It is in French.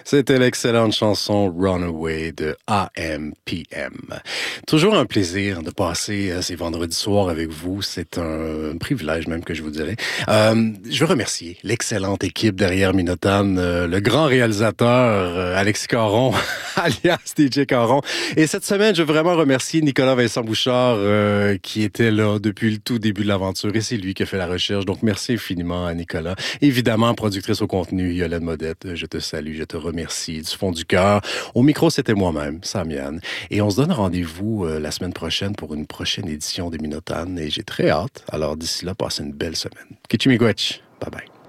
C'était l'excellente chanson Runaway de AMPM. Toujours un plaisir de passer ces vendredis soirs avec vous. C'est un privilège même que je vous dirais. Je veux remercier l'excellente équipe derrière Minotan, le grand réalisateur Alexis Caron, alias DJ Caron. Et cette semaine, je veux vraiment remercier Nicolas Vincent Bouchard qui était là depuis le tout début de l'aventure. Et c'est lui qui a fait la recherche. Donc merci infiniment à Nicolas. Évidemment, productrice au contenu, Yolande Modette, je te salue, je te remercie du fond du cœur. Au micro, c'était moi-même, Samian. Et on se donne rendez-vous la semaine prochaine pour une prochaine édition des Minotanes. Et j'ai très hâte. Alors d'ici là, passez une belle semaine. Kichimigwech. Bye bye.